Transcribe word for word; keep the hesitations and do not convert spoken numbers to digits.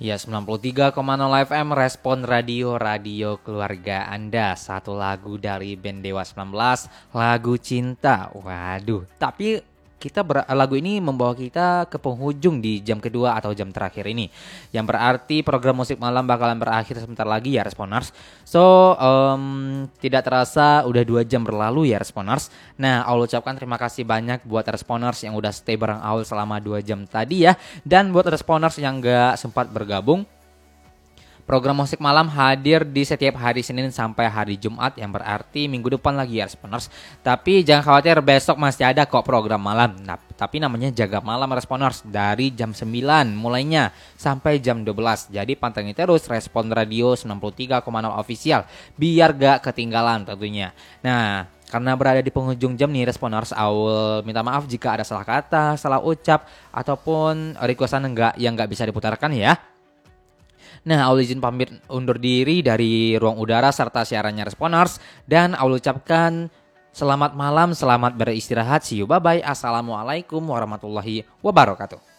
Ya, sembilan puluh tiga koma nol F M Respon Radio, radio keluarga Anda. Satu lagu dari band Dewa sembilan belas, lagu Cinta. Waduh, tapi kita ber- lagu ini membawa kita ke penghujung di jam kedua atau jam terakhir ini. Yang berarti program musik malam bakalan berakhir sebentar lagi ya Responers. So, um, tidak terasa udah dua jam berlalu ya Responers. Nah, Aul ucapkan terima kasih banyak buat Responers yang udah stay bareng Aul selama dua jam tadi ya. Dan buat Responers yang gak sempat bergabung, program musik malam hadir di setiap hari Senin sampai hari Jumat, yang berarti minggu depan lagi ya Responers. Tapi jangan khawatir, besok masih ada kok program malam. Nah, tapi namanya Jaga Malam Responers, dari jam sembilan mulainya sampai jam dua belas. Jadi pantengin terus Respon Radio sembilan puluh tiga koma nol Official biar gak ketinggalan tentunya. Nah, karena berada di penghujung jam nih Responers, Aul minta maaf jika ada salah kata, salah ucap, ataupun requestan enggak yang nggak bisa diputarkan ya. Nah, Aul izin pamit undur diri dari ruang udara serta siarannya Responers. Dan Aul ucapkan selamat malam, selamat beristirahat. See you, bye-bye. Assalamualaikum warahmatullahi wabarakatuh.